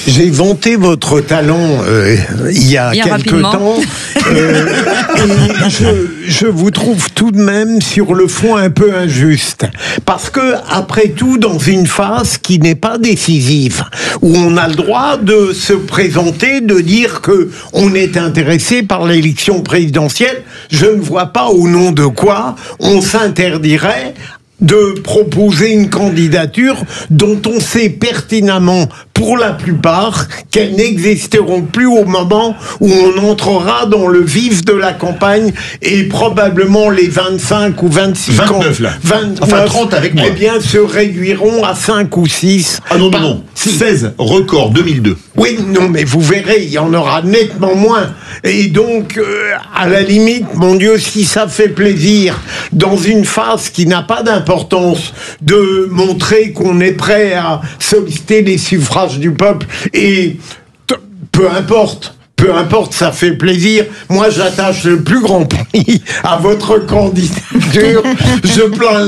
J'ai vanté votre talent il y a quelque temps. Et je vous trouve tout de même sur le fond un peu injuste. Parce que, après tout, dans une phase qui n'est pas décisive, où on a le droit de se présenter, de dire qu'on est intéressé par l'élection présidentielle, je ne vois pas au nom de quoi on s'interdirait de proposer une candidature dont on sait pertinemment, pour la plupart, qu'elles n'existeront plus au moment où on entrera dans le vif de la campagne et probablement les 25 ou 26 29 là. 29, enfin 30 avec moi. Eh bien, se réduiront à 5 ou 6. Ah non. 16, record 2002. Oui, non, mais vous verrez, il y en aura nettement moins. Et donc, à la limite, mon Dieu, si ça fait plaisir, dans une phase qui n'a pas d'importance, de montrer qu'on est prêt à solliciter les suffrages du peuple, et peu importe, ça fait plaisir. Moi, j'attache le plus grand prix à votre candidature. Je plains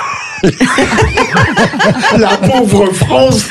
la pauvre France.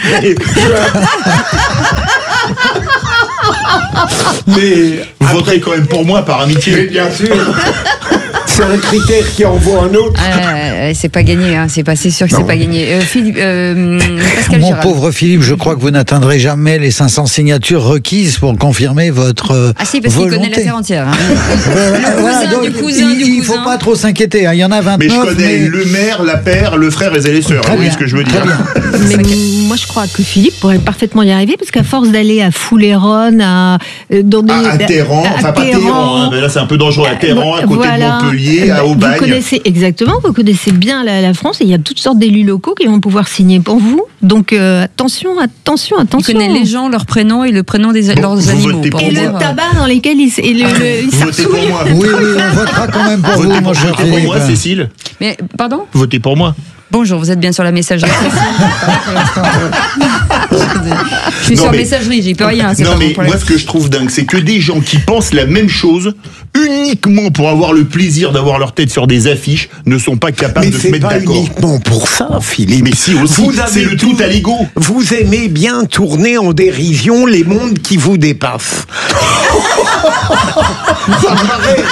Mais vous voterez quand même pour moi par amitié. Mais bien sûr. C'est un critère qui envoie un autre. C'est pas gagné, hein. C'est sûr que c'est pas gagné. Philippe, Pascal Mon Gérald. pauvre Philippe, je crois que vous n'atteindrez jamais les 500 signatures requises pour confirmer votre Ah si, parce qu'il connaît l'affaire entière. Hein. Le cousin il ne faut pas trop s'inquiéter. Hein. Il y en a 29. Mais je connais le maire, la père, le frère et les sœurs. Vous voyez ce que je veux dire. Mais moi, je crois que Philippe pourrait parfaitement y arriver, parce qu'à force d'aller à Foulayronne, à Téhéran, enfin pas Téhéran, hein, là c'est un peu dangereux, à Téhéran, à côté de Montpellier, à Aubagne. Vous connaissez bien la France, et il y a toutes sortes d'élus locaux qui vont pouvoir signer pour vous. Donc attention. Il connaît les gens, leur prénom et le prénom de leurs animaux. Et le tabac dans lesquels ils votez pour moi. Oui, on votera quand même pour vous. Votez pour moi, Cécile. Mais pardon ? Votez pour moi. Bonjour, vous êtes bien sur la messagerie. Je suis sur messagerie, j'y peux rien. Non, mais moi, ce que je trouve dingue, c'est que des gens qui pensent la même chose uniquement pour avoir le plaisir d'avoir leur tête sur des affiches ne sont pas capables de se mettre d'accord. Mais c'est pas uniquement pour ça, Philippe. Mais si aussi, c'est le tout à l'ego. Vous aimez bien tourner en dérision les mondes qui vous dépassent. Ça paraît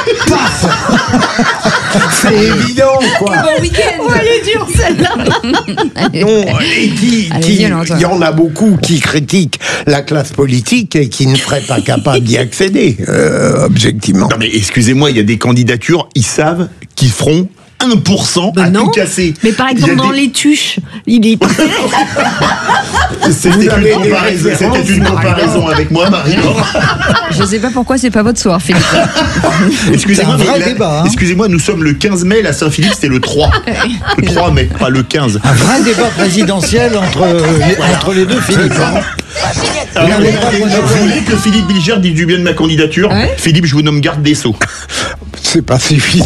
c'est évident, quoi. Bon week-end. Elle est dure, celle-là. Non, et il y en a beaucoup qui critiquent la classe politique et qui ne seraient pas capables d'y accéder, objectivement. Non mais excusez-moi, il y a des candidatures, ils savent qu'ils feront 1% à tout casser. Mais par exemple, dans les tuches, il est... C'était une comparaison avec moi, Marie-Laure. Je sais pas pourquoi c'est pas votre soir, Philippe. Excusez-moi, c'est un vrai débat. Hein. Excusez-moi, nous sommes le 15 mai, la Saint-Philippe, c'était le 3. Le 3 mai, pas le 15. Un vrai débat présidentiel entre les deux Philippe. Alors, vous voulez que Philippe Bilger dise du bien de ma candidature? Ouais. Philippe, je vous nomme garde des Sceaux. C'est pas suffisant.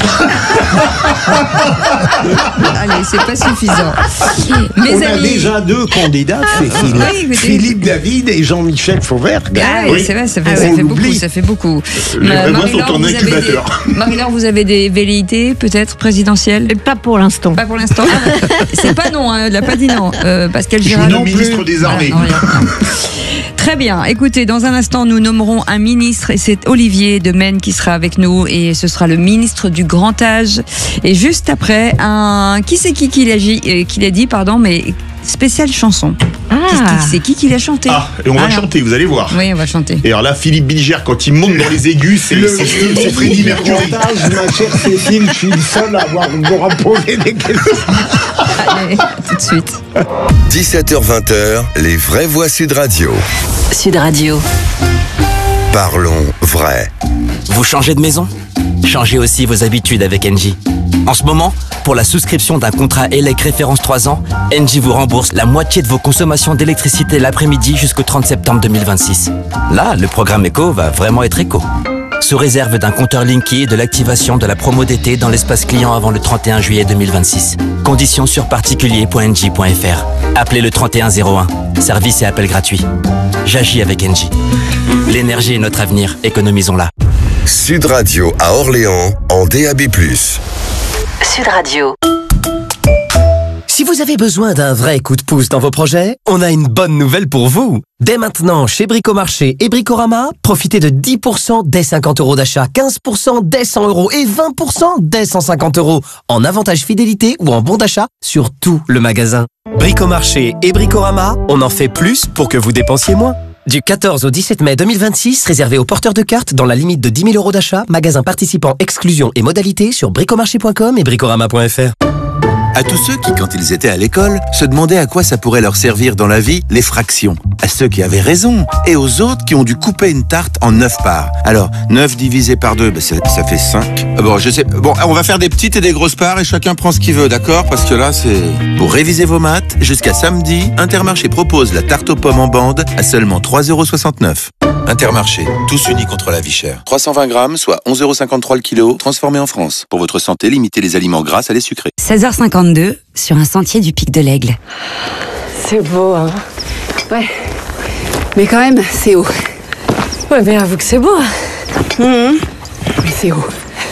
Allez, c'est pas suffisant. On a déjà 2 candidats, Cécile. Oui, Philippe David et Jean-Michel Fauvergue. Ah oui, c'est vrai, ça fait beaucoup. Les vrais voix sont en incubateur. Marie-Laure, vous avez des velléités, peut-être, présidentielles? Pas pour l'instant. Pas pour l'instant. C'est pas non, elle n'a pas dit non. Pascal Je Gérald. suis le ministre des Armées. Voilà, non. Très bien. Écoutez, dans un instant, nous nommerons un ministre et c'est Olivier de Maine qui sera avec nous et ce sera le ministre du Grand Âge. Et juste après, qui c'est qui l'a dit, mais spéciale chanson. C'est qui l'a chanté? Ah, et on va chanter, vous allez voir. Oui, on va chanter. Et alors là, Philippe Bilger, quand il monte dans les aigus, c'est Freddie Mercury. Ma chère Cécile, je suis le seul à avoir posé des questions. Allez, tout de suite. 17h-20h, les vraies voix Sud Radio. Sud Radio. Parlons vrai. Vous changez de maison? Changez aussi vos habitudes avec Engie. En ce moment, pour la souscription d'un contrat ELEC référence 3 ans, Engie vous rembourse la moitié de vos consommations d'électricité l'après-midi jusqu'au 30 septembre 2026. Là, le programme éco va vraiment être éco. Sous réserve d'un compteur Linky et de l'activation de la promo d'été dans l'espace client avant le 31 juillet 2026. Conditions sur particulier.engie.fr. Appelez le 3101. Service et appel gratuit. J'agis avec Engie. L'énergie est notre avenir, économisons-la. Sud Radio à Orléans en DAB+. Sud Radio. Si vous avez besoin d'un vrai coup de pouce dans vos projets, on a une bonne nouvelle pour vous. Dès maintenant, chez Bricomarché et Bricorama, profitez de 10% dès 50 € d'achat, 15% dès 100 € et 20% dès 150 € en avantage fidélité ou en bon d'achat sur tout le magasin. Bricomarché et Bricorama, on en fait plus pour que vous dépensiez moins. Du 14 au 17 mai 2026, réservé aux porteurs de cartes dans la limite de 10 000 € d'achat, magasin participant, exclusion et modalités sur bricomarché.com et bricorama.fr. À tous ceux qui, quand ils étaient à l'école, se demandaient à quoi ça pourrait leur servir dans la vie, les fractions. À ceux qui avaient raison. Et aux autres qui ont dû couper une tarte en 9 parts. Alors, 9 divisé par 2, ça fait 5. Bon, je sais. Bon, on va faire des petites et des grosses parts et chacun prend ce qu'il veut, d'accord? Parce que là, c'est... Pour réviser vos maths, jusqu'à samedi, Intermarché propose la tarte aux pommes en bande à seulement 3,69 €. Intermarché, tous unis contre la vie chère. 320 grammes, soit 11,53 € le kilo, transformé en France. Pour votre santé, limitez les aliments gras à les sucrés. 16h52, sur un sentier du Pic de l'Aigle. C'est beau, hein? Ouais. Mais quand même, c'est haut. Ouais, mais avoue que c'est beau. Mais c'est haut.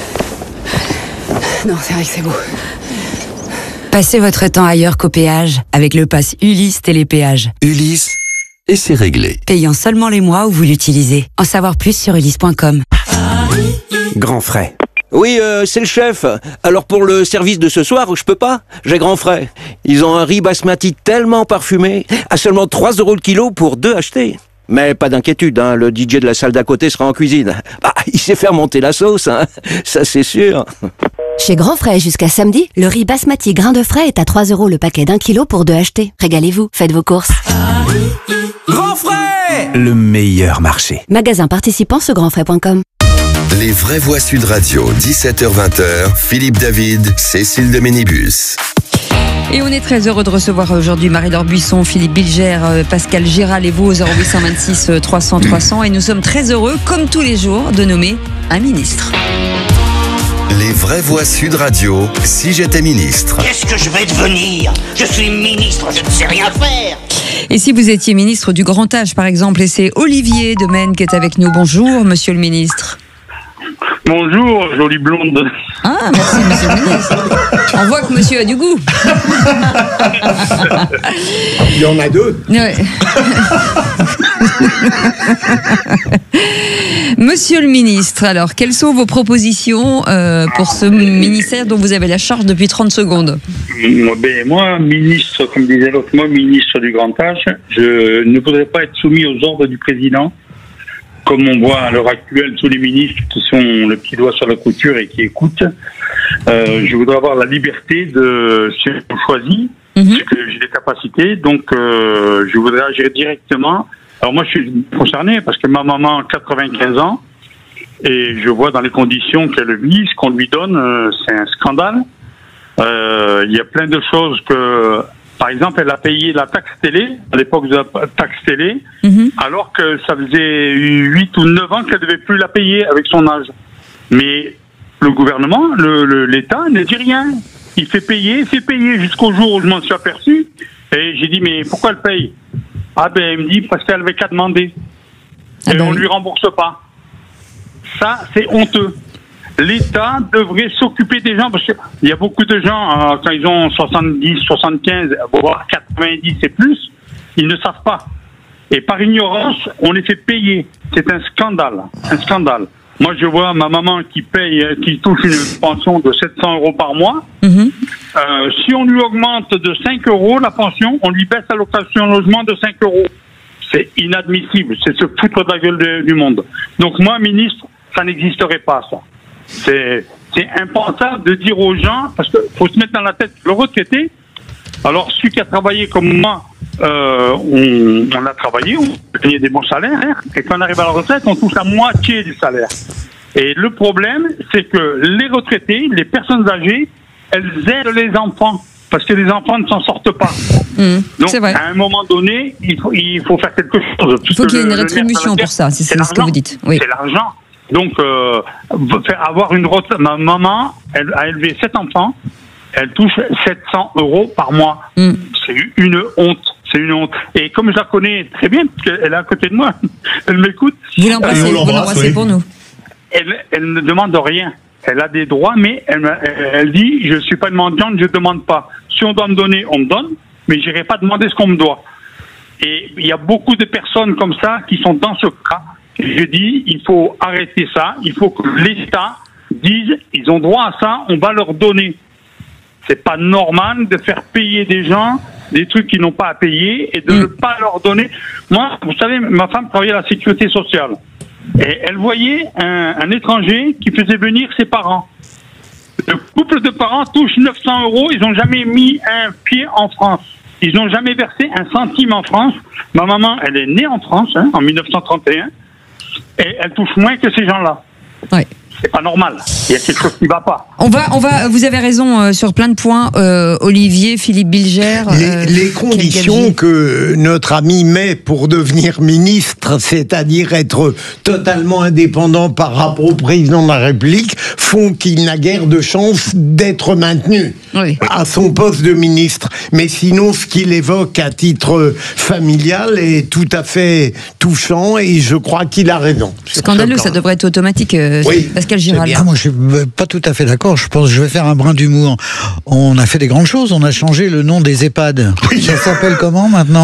Non, c'est vrai que c'est beau. Passez votre temps ailleurs qu'au péage, avec le pass Ulysse Télépéage. Ulysse, et c'est réglé. Payant seulement les mois où vous l'utilisez. En savoir plus sur ulysse.com. Grand frais. Oui, c'est le chef. Alors pour le service de ce soir, je peux pas. J'ai grand frais. Ils ont un riz basmati tellement parfumé, à seulement 3 € le kilo pour 2 achetés. Mais pas d'inquiétude, hein, le DJ de la salle d'à côté sera en cuisine. Bah, il sait faire monter la sauce, hein, ça c'est sûr. Chez Grand Frais, jusqu'à samedi, le riz basmati grain de frais est à 3 € le paquet d'1 kilo pour 2 achetés. Régalez-vous, faites vos courses. Grand Frais, le meilleur marché. Magasin participant sur grandfrais.com. Les vraies voix Sud Radio, 17h-20h, Philippe David, Cécile de Ménibus. Et on est très heureux de recevoir aujourd'hui Marie-Laure Buisson, Philippe Bilger, Pascal Giral et vous au 0826 300 300. Et nous sommes très heureux, comme tous les jours, de nommer un ministre. Les vraies voix Sud Radio, si j'étais ministre. Qu'est-ce que je vais devenir? Je suis ministre, je ne sais rien faire. Et si vous étiez ministre du grand âge, par exemple, et c'est Olivier de Maine qui est avec nous. Bonjour, monsieur le ministre. Bonjour, jolie blonde. Ah, merci, monsieur le ministre. On voit que monsieur a du goût. Il y en a deux. Ouais. Monsieur le ministre, alors, quelles sont vos propositions pour ce ministère dont vous avez la charge depuis 30 secondes? Moi, ministre, comme disait l'autre, moi, ministre du grand âge, je ne voudrais pas être soumis aux ordres du président. Comme on voit à l'heure actuelle tous les ministres qui sont le petit doigt sur la couture et qui écoutent, je voudrais avoir la liberté de si je choisis, que j'ai des capacités, donc je voudrais agir directement. Alors moi je suis concerné parce que ma maman a 95 ans et je vois dans les conditions qu'elle vit, ce qu'on lui donne, c'est un scandale. Il y a plein de choses que... Par exemple, elle a payé la taxe télé, à l'époque de la taxe télé, alors que ça faisait 8 ou 9 ans qu'elle ne devait plus la payer avec son âge. Mais le gouvernement, l'État ne dit rien. Il fait payer jusqu'au jour où je m'en suis aperçu. Et j'ai dit, mais pourquoi elle paye? Ah ben, elle me dit, parce qu'elle avait qu'à demander. Et on ne lui rembourse pas. Ça, c'est honteux. L'État devrait s'occuper des gens, parce qu'il y a beaucoup de gens, quand ils ont 70, 75, voire 90 et plus, ils ne savent pas. Et par ignorance, on les fait payer. C'est un scandale. Un scandale. Moi, je vois ma maman qui touche une pension de 700 € par mois. Si on lui augmente de 5 € la pension, on lui baisse la location logement de 5 €. C'est inadmissible. C'est se foutre de la gueule du monde. Donc moi, ministre, ça n'existerait pas, ça. C'est impensable de dire aux gens, parce qu'il faut se mettre dans la tête le retraité. Alors, celui qui a travaillé comme moi, on a travaillé, on a gagné des bons salaires, hein, et quand on arrive à la retraite, on touche la moitié du salaire. Et le problème, c'est que les retraités, les personnes âgées, elles aident les enfants, parce que les enfants ne s'en sortent pas. Donc, vrai. À un moment donné, il faut faire quelque chose. Il faut qu'il y ait une rétribution pour ça, c'est ce que vous dites. Oui. C'est l'argent. Donc, avoir une retraite. Ma maman, elle a élevé 7 enfants. Elle touche 700 € par mois. C'est une honte. C'est une honte. Et comme je la connais très bien, parce qu'elle est à côté de moi, elle m'écoute. Vous l'embrassez pour nous. Elle ne demande rien. Elle a des droits, mais elle dit, je suis pas une mendiante, je demande pas. Si on doit me donner, on me donne, mais j'irai pas demander ce qu'on me doit. Et il y a beaucoup de personnes comme ça qui sont dans ce cas. Et je dis, il faut arrêter ça. Il faut que l'État dise, ils ont droit à ça, on va leur donner. C'est pas normal de faire payer des gens des trucs qu'ils n'ont pas à payer et de ne pas leur donner. Moi, vous savez, ma femme travaillait à la sécurité sociale. Et elle voyait un étranger qui faisait venir ses parents. Le couple de parents touche 900 €. Ils n'ont jamais mis un pied en France. Ils n'ont jamais versé un centime en France. Ma maman, elle est née en France, en 1931. Et elle touche moins que ces gens-là. Ouais. C'est pas normal. Il y a quelque chose qui va pas. Vous avez raison sur plein de points, Olivier, Philippe Bilger. Les conditions que notre ami met pour devenir ministre, c'est-à-dire être totalement indépendant par rapport au président de la République, font qu'il n'a guère de chance d'être maintenu à son poste de ministre. Mais sinon, ce qu'il évoque à titre familial est tout à fait touchant et je crois qu'il a raison. Scandaleux, ça devrait être automatique. Pascal Giral. Moi, je suis pas tout à fait d'accord. Je pense que je vais faire un brin d'humour. On a fait des grandes choses. On a changé le nom des EHPAD. Ça s'appelle comment maintenant?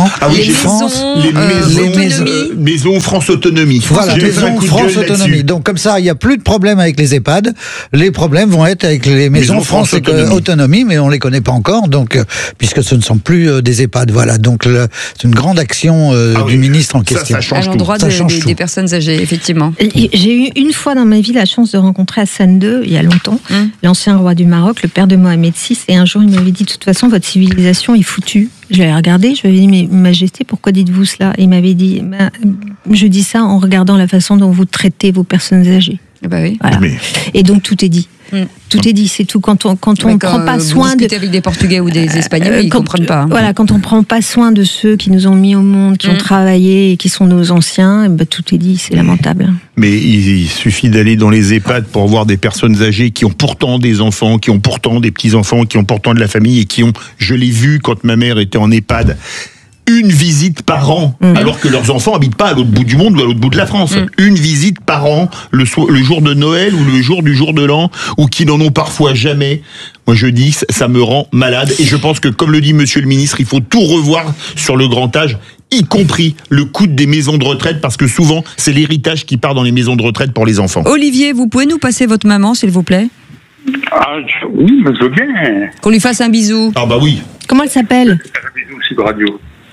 Maisons France Autonomie. Voilà, Maisons France Autonomie. Donc comme ça, il n'y a plus de problème avec les EHPAD. Les problèmes vont être avec les Maisons France Autonomie, mais on les connaît pas encore. Donc puisque ce ne sont plus des EHPAD. Voilà. Donc c'est une grande action du ministre en question. À l'endroit des personnes âgées, effectivement. J'ai eu une fois dans ma vie la chance de rencontrer Hassan II, il y a longtemps, l'ancien roi du Maroc, le père de Mohamed VI, et un jour il m'avait dit, de toute façon, votre civilisation est foutue. Je l'avais regardé, je lui avais dit, mais Majesté, pourquoi dites-vous cela? Et il m'avait dit, je dis ça en regardant la façon dont vous traitez vos personnes âgées. Bah oui. Voilà. Et donc tout est dit. Tout est dit, c'est tout. Quand on ne prend pas soin de... avec des Portugais ou des Espagnols, ils ne comprennent pas. Voilà, quand on ne prend pas soin de ceux qui nous ont mis au monde, qui ont travaillé et qui sont nos anciens, tout est dit, c'est lamentable. Mais il suffit d'aller dans les EHPAD pour voir des personnes âgées qui ont pourtant des enfants, qui ont pourtant des petits-enfants, qui ont pourtant de la famille et qui ont, je l'ai vu quand ma mère était en EHPAD, une visite par an, alors que leurs enfants habitent pas à l'autre bout du monde ou à l'autre bout de la France. Une visite par an, le jour de Noël ou le jour du jour de l'an, ou qui n'en ont parfois jamais. Moi je dis, ça me rend malade. Et je pense que, comme le dit monsieur le ministre, il faut tout revoir sur le grand âge, y compris le coût des maisons de retraite, parce que souvent, c'est l'héritage qui part dans les maisons de retraite pour les enfants. Olivier, vous pouvez nous passer votre maman, s'il vous plaît? Oui, mais je veux bien. Qu'on lui fasse un bisou. Ah bah oui. Comment elle s'appelle? Un bisou, c'est de radio.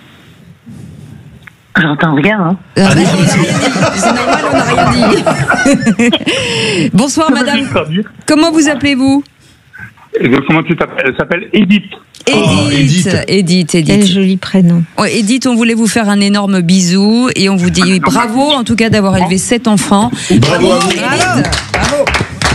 J'entends rien. C'est normal, on n'a rien dit. Bonsoir, madame. Comment vous appelez-vous? Comment tu t'appelles? Elle s'appelle Edith. Edith. Quel joli prénom. Edith, on voulait vous faire un énorme bisou et on vous dit bravo, en tout cas, d'avoir élevé 7 enfants. Bravo à vous. Bravo.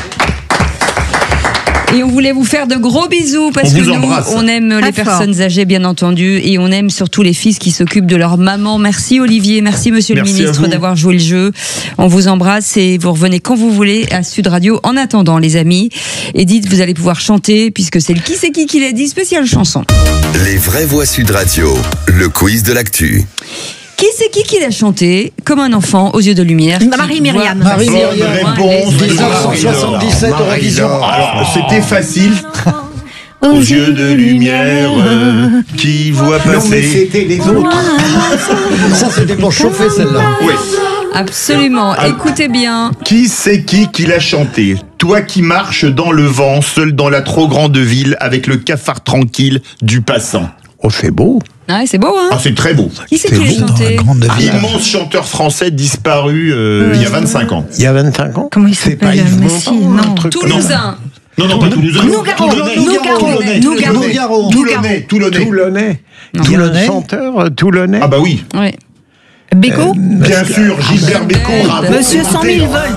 Et on voulait vous faire de gros bisous parce que nous, on aime les personnes âgées, bien entendu, et on aime surtout les fils qui s'occupent de leur maman. Merci Olivier, merci Monsieur le Ministre d'avoir joué le jeu. On vous embrasse et vous revenez quand vous voulez à Sud Radio. En attendant, les amis, Edith, vous allez pouvoir chanter puisque c'est le Qui c'est qui l'a dit spécial chanson. Les vraies voix Sud Radio, le quiz de l'actu. Qui c'est qui l'a chanté comme un enfant aux yeux de lumière? Marie-Myriam. Marie-Myriam. Réponse 1977 Eurovision. Alors, c'était facile. Aux yeux de lumière, qui voit passer. Non, mais c'était les autres. Ça, c'était pour chauffer celle-là. Oui. Absolument. Écoutez bien. Qui c'est qui l'a chanté? Toi qui marches dans le vent, seul dans la trop grande ville, avec le cafard tranquille du passant. Oh, c'est beau. Ouais, c'est beau, hein? Ah, c'est très beau. Qui c'est qui l'a chanté? Immense chanteur français disparu il y a 25 ans. Il y a 25 ans? Comment il s'appelle? Non, Toulousain. Non, pas Toulousain. Toulonnais. Il y a un chanteur toulonnais. Ah bah oui. Ouais. Béco? Bien sûr, Gilbert Bécaud. Monsieur 100 000 volts.